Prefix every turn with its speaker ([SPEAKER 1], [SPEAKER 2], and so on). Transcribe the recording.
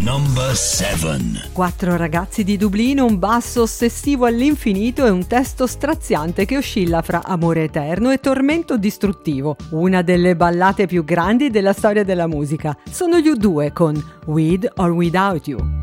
[SPEAKER 1] Number 7.
[SPEAKER 2] 4 ragazzi di Dublino, un basso ossessivo all'infinito e un testo straziante che oscilla fra amore eterno e tormento distruttivo. Una delle ballate più grandi della storia della musica. Sono gli U2 con With or Without You.